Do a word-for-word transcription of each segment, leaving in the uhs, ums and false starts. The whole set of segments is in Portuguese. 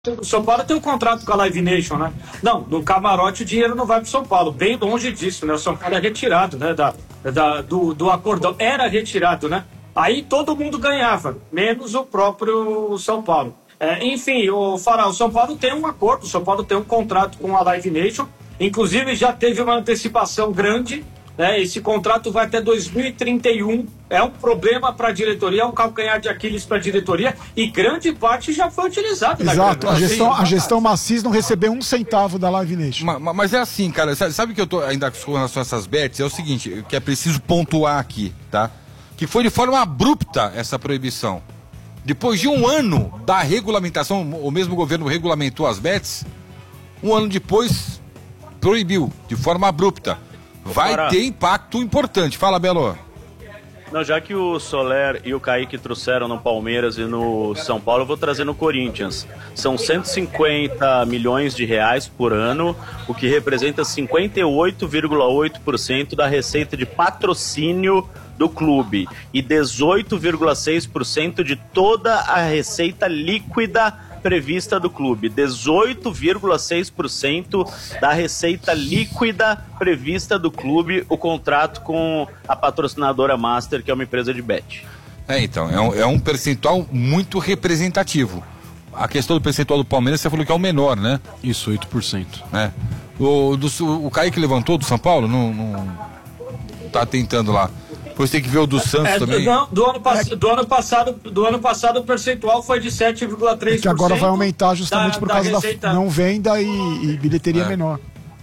O São Paulo tem um contrato com a Live Nation, né? Não, no camarote o dinheiro não vai para o São Paulo, bem longe disso, né? O São Paulo é retirado, né? Da, da, do, do acordão, era retirado, né? Aí todo mundo ganhava, menos o próprio São Paulo. É, enfim, o Farol, o São Paulo tem um acordo, o São Paulo tem um contrato com a Live Nation, inclusive já teve uma antecipação grande, né? Esse contrato vai até dois mil e trinta e um, é um problema para a diretoria, é um calcanhar de Aquiles para a diretoria e grande parte já foi utilizado. Exato, a gestão, a gestão Macis não recebeu um centavo da Live Nation. Mas, mas é assim, cara, sabe, sabe que eu tô ainda com relação a essas bets? É o seguinte, que é preciso pontuar aqui, tá? Que foi de forma abrupta essa proibição. Depois de um ano da regulamentação, o mesmo governo regulamentou as bets, um ano depois proibiu, de forma abrupta. Vai Para. ter impacto importante. Fala, Belo. Não, já que o Soler e o Kaique trouxeram no Palmeiras e no São Paulo, eu vou trazer no Corinthians. São cento e cinquenta milhões de reais por ano, o que representa cinquenta e oito vírgula oito por cento da receita de patrocínio do clube e dezoito vírgula seis por cento de toda a receita líquida prevista do clube. dezoito vírgula seis por cento da receita líquida prevista do clube, o contrato com a patrocinadora Master, que é uma empresa de bet. É, então, é um, é um percentual muito representativo. A questão do percentual do Palmeiras, você falou que é o menor, né? Isso, oito por cento. É. O, do, o Kaique levantou do São Paulo? Não, não tá tentando lá. Depois tem que ver o do Santos é, também. Do, do, ano, do, ano passado, do ano passado o percentual foi de sete vírgula três por cento. É que agora vai aumentar justamente da, por da causa receita... da não venda e, e bilheteria é. menor.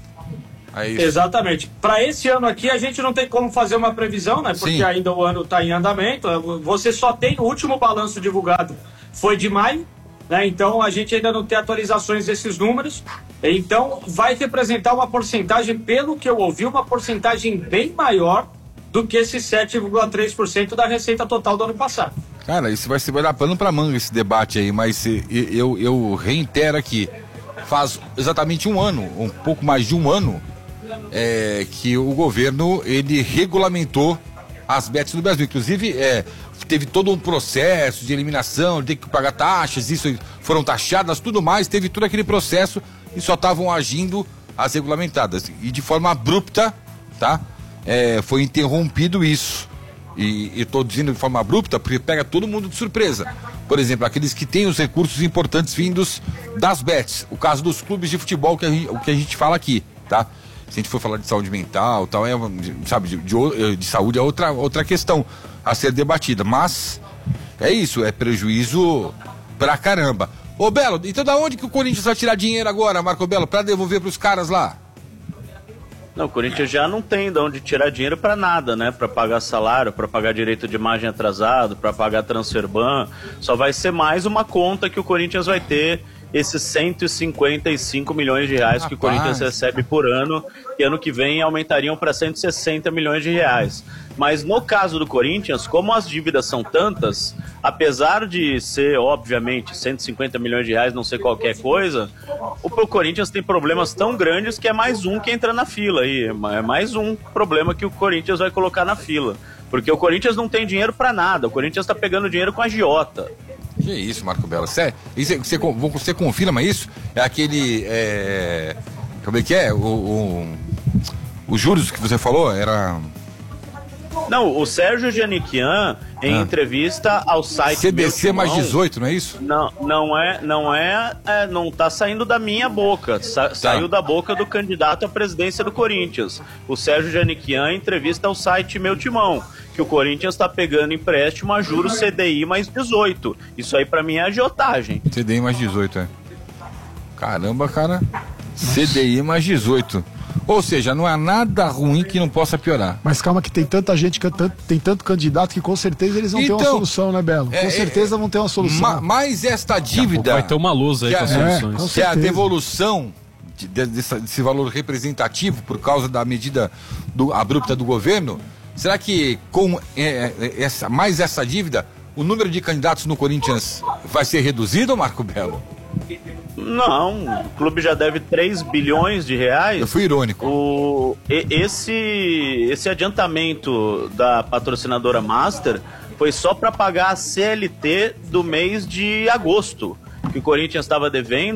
É isso. Exatamente. Para esse ano aqui a gente não tem como fazer uma previsão, né? Porque Sim. ainda o ano está em andamento. Você só tem o último balanço divulgado foi de maio, né? Então a gente ainda não tem atualizações desses números. Então vai representar uma porcentagem, pelo que eu ouvi, uma porcentagem bem maior do que esse sete vírgula três por cento da receita total do ano passado. Cara, isso vai ser vai dar pano pra manga esse debate aí, mas eu, eu reitero aqui, faz exatamente um ano, um pouco mais de um ano, é, que o governo, ele regulamentou as bets no Brasil. Inclusive, é, teve todo um processo de eliminação, tem que pagar taxas, isso foram taxadas, tudo mais, teve todo aquele processo e só estavam agindo as regulamentadas. E de forma abrupta, tá? É, foi interrompido isso. E estou dizendo de forma abrupta porque pega todo mundo de surpresa. Por exemplo, aqueles que têm os recursos importantes vindos das bets. O caso dos clubes de futebol, que a gente, o que a gente fala aqui, tá? Se a gente for falar de saúde mental, tal, é, sabe, de, de, de saúde é outra, outra questão a ser debatida. Mas é isso, é prejuízo pra caramba. Ô Belo, então da onde que o Corinthians vai tirar dinheiro agora, Marco Belo, pra devolver pros caras lá? Não, o Corinthians já não tem de onde tirar dinheiro para nada, né? Para pagar salário, para pagar direito de imagem atrasado, para pagar transferban. Só vai ser mais uma conta que o Corinthians vai ter, esses cento e cinquenta e cinco milhões de reais que o Corinthians recebe por ano, e ano que vem aumentariam para cento e sessenta milhões de reais. Mas no caso do Corinthians, como as dívidas são tantas, apesar de ser, obviamente, cento e cinquenta milhões de reais não ser qualquer coisa, o Corinthians tem problemas tão grandes que é mais um que entra na fila aí, é mais um problema que o Corinthians vai colocar na fila. Porque o Corinthians não tem dinheiro para nada, o Corinthians está pegando dinheiro com a agiota. Que isso, Marco Belo? Você, você, você, você confirma isso? É aquele. É, como é que é? O, o, os juros que você falou era. Não, o Sérgio Giannichyan, em ah. entrevista ao site C D C Meu Timão, mais dezoito, não é isso? Não, não é, não é, é não tá saindo da minha boca, sa, tá. Saiu da boca do candidato à presidência do Corinthians. O Sérgio Giannichyan, em entrevista ao site Meu Timão, que o Corinthians está pegando empréstimo a juros C D I mais dezoito. Isso aí pra mim é agiotagem. C D I mais dezoito, é. Caramba, cara. C D I mais dezoito. Ou seja, não há nada ruim que não possa piorar. Mas calma que tem tanta gente, tem tanto candidato que com certeza eles vão então, ter uma solução, né, Belo? Com é, certeza vão ter uma solução. Ma, mas esta dívida... Vai ter uma luz aí com as soluções. É, que é a devolução de, de, desse, desse valor representativo por causa da medida do, abrupta do governo, será que com é, essa, mais essa dívida, o número de candidatos no Corinthians vai ser reduzido, Marco Belo? Não, o clube já deve três bilhões de reais. Eu fui irônico. O, esse, esse adiantamento da patrocinadora Master foi só para pagar a C L T do mês de agosto. Que que o Corinthians estava devendo.